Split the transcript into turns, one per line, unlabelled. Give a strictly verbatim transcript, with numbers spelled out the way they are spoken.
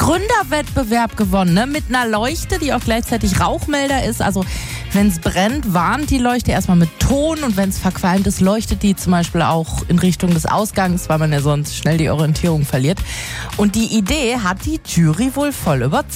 Gründerwettbewerb gewonnen, ne? Mit einer Leuchte, die auch gleichzeitig Rauchmelder ist. Also wenn es brennt, warnt die Leuchte erstmal mit Ton und wenn es verqualmt ist, leuchtet die zum Beispiel auch in Richtung des Ausgangs, weil man ja sonst schnell die Orientierung verliert. Und die Idee hat die Jury wohl voll überzeugt.